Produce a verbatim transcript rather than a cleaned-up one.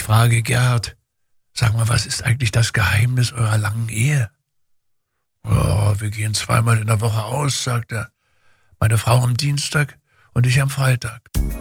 Ich frage Gerd, sag mal, was ist eigentlich das Geheimnis eurer langen Ehe? Oh, wir gehen zweimal in der Woche aus, sagt er. Meine Frau am Dienstag und ich am Freitag.